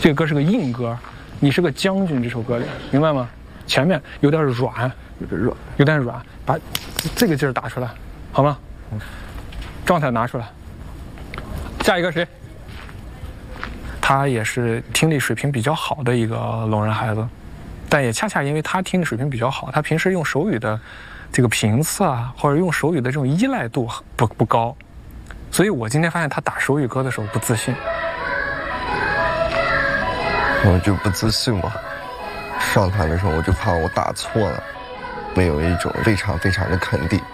这个歌是个硬歌，你是个将军，这首歌里明白吗？前面有点软，有点软，把这个劲儿打出来，好吗？状态拿出来。下一个谁？他也是听力水平比较好的一个聋人孩子，但也恰恰因为他听力水平比较好，他平时用手语的这个频次啊，或者用手语的这种依赖度不高，所以我今天发现他打手语歌的时候不自信。 我就不自信嘛，上台的时候我就怕我打错了，没有一种非常的肯定。